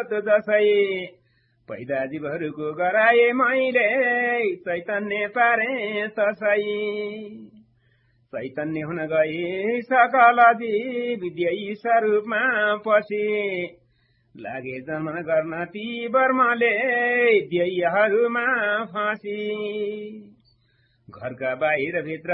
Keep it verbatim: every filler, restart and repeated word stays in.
त जसै पैदा जीवहरूको गराए मैले चैतन्य पारे ससै चैतन्य हुन गई सकल जीव विद्यै स्वरूपमा पसी लागे जन्म गर्न ती बर्मले ध्ययहरूमा फाँसी घरका बाहिर भित्र